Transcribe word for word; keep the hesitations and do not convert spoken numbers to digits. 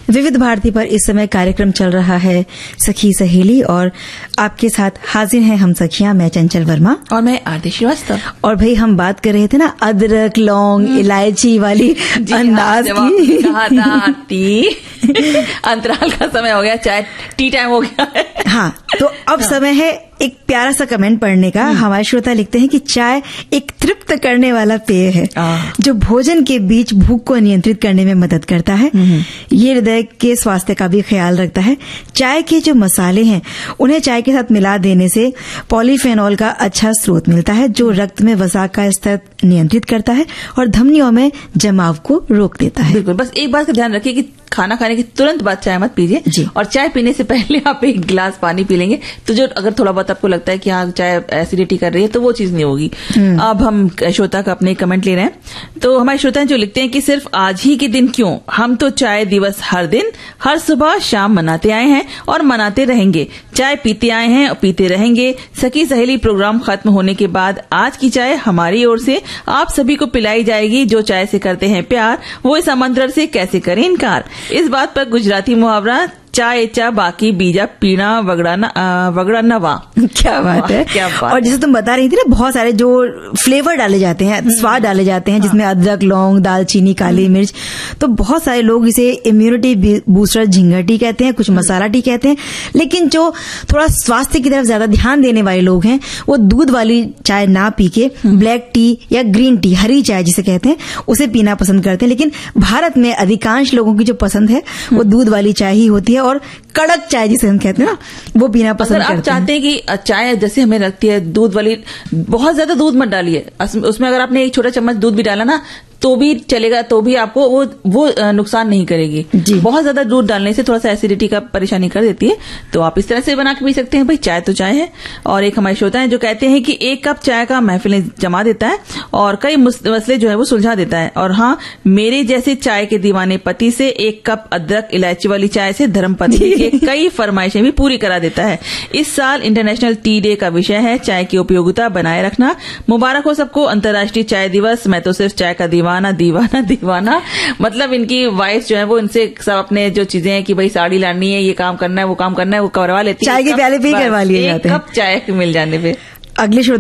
विविध भारती पर इस समय कार्यक्रम चल रहा है सखी सहेली, और आपके साथ हाजिर हैं हम सखियां, मैं चंचल वर्मा और मैं आरती श्रीवास्तव। और भाई हम बात कर रहे थे ना अदरक लौंग इलायची वाली अंदाज की। कहा था टी अंतराल का समय हो गया, चाय टी टाइम हो गया है। हाँ, तो अब हाँ। समय है एक प्यारा सा कमेंट पढ़ने का। हमारे श्रोता लिखते हैं कि चाय एक तृप्त करने वाला पेय है जो भोजन के बीच भूख को नियंत्रित करने में मदद करता है। ये हृदय के स्वास्थ्य का भी ख्याल रखता है। चाय के जो मसाले हैं उन्हें चाय के साथ मिला देने से पॉलीफेनॉल का अच्छा स्रोत मिलता है जो रक्त में वसा का स्तर नियंत्रित करता है और धमनियों में जमाव को रोक देता है। बिल्कुल, बस एक बात का ध्यान रखिए कि खाना खाने के तुरंत बाद चाय मत पीजिए, और चाय पीने से पहले आप एक गिलास पानी पी लेंगे तो जो अगर थोड़ा बहुत आपको लगता है कि हाँ चाय एसिडिटी कर रही है तो वो चीज नहीं होगी। अब हम श्रोता का अपने कमेंट ले रहे हैं, तो हमारे श्रोता जो लिखते हैं कि सिर्फ आज ही के दिन क्यों, हम तो चाय दिवस हर दिन हर सुबह शाम मनाते आए हैं और मनाते रहेंगे। चाय पीते आए हैं और पीते रहेंगे। सखी सहेली प्रोग्राम खत्म होने के बाद आज की चाय हमारी ओर से आप सभी को पिलाई जाएगी। जो चाय से करते हैं प्यार वो इस आमंत्रण से कैसे करें इनकार। इस बात पर गुजराती मुहावरा चाय चा बाकी बीजा पीना वगड़ाना वगड़ाना वाह। क्या बात है, क्या बात। और जैसे तुम बता रही थी ना, बहुत सारे जो फ्लेवर डाले जाते हैं, स्वाद डाले जाते हैं, जिसमें अदरक लौंग दालचीनी काली मिर्च, तो बहुत सारे लोग इसे इम्यूनिटी बूस्टर झिंगा टी कहते हैं, कुछ मसाला टी कहते हैं। लेकिन जो थोड़ा स्वास्थ्य की तरफ ज्यादा ध्यान देने वाले लोग हैं वो दूध वाली चाय ना पी के ब्लैक टी या ग्रीन टी, हरी चाय जिसे कहते हैं, उसे पीना पसंद करते हैं। लेकिन भारत में अधिकांश लोगों की जो पसंद है वो दूध वाली चाय ही होती है, और कड़क चाय जिसे हम कहते हैं ना वो पीना पसंद करते हैं। आप चाहते हैं कि चाय जैसे हमें लगती है दूध वाली, बहुत ज्यादा दूध मत डालिए उसमें। अगर आपने एक छोटा चम्मच दूध भी डाला ना तो भी चलेगा, तो भी आपको वो वो नुकसान नहीं करेगी। बहुत ज्यादा दूध डालने से थोड़ा सा एसिडिटी का परेशानी कर देती है, तो आप इस तरह से बना के पी सकते हैं। भाई चाय तो चाय है। और एक हमारे श्रोता है जो कहते हैं कि एक कप चाय का महफिलें जमा देता है और कई मसले जो है वो सुलझा देता है। और हाँ, मेरे जैसे चाय के दीवाने पति से एक कप अदरक इलायची वाली चाय से धर्मपत्नी की कई फरमाइशें भी पूरी करा देता है। इस साल इंटरनेशनल टी डे का विषय है चाय की उपयोगिता बनाए रखना। मुबारक हो सबको अंतर्राष्ट्रीय चाय दिवस। मैं तो सिर्फ चाय का दीवाना दीवाना दीवाना मतलब इनकी वाइफ जो है वो इनसे सब अपने जो चीजें हैं कि भाई साड़ी लानी है, ये काम करना है, वो काम करना है, वो करवा लेती है। चाय के प्याले पे ही करवा लिए जाते हैं, एक कप चाय मिल जाने पे। अगले